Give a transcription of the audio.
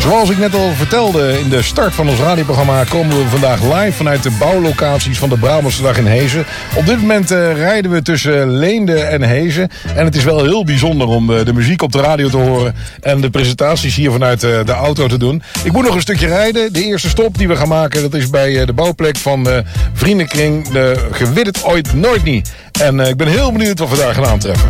Zoals ik net al vertelde in de start van ons radioprogramma komen we vandaag live vanuit de bouwlocaties van de Brabantse Dag in Hezen. Op dit moment rijden we tussen Leende en Hezen. En het is wel heel bijzonder om de muziek op de radio te horen en de presentaties hier vanuit de auto te doen. Ik moet nog een stukje rijden. De eerste stop die we gaan maken, dat is bij de bouwplek van Vriendenkring. Gewid het ooit nooit niet. En ik ben heel benieuwd wat we daar gaan aantreffen.